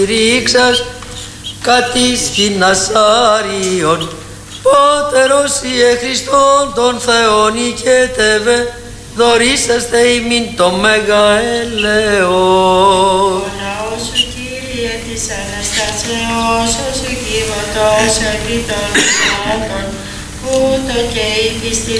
ρίξας κατ' στην Ασάριον, Πότερος Ιε Χριστόν των Θεών οικέτευε, δωρήσαστε ημίν το Μέγα Έλεος. Ο λαός σου, Κύριε, της Αναστάσεως, σου κύβωτος επί των ονομάτων, ούτω και η πίστη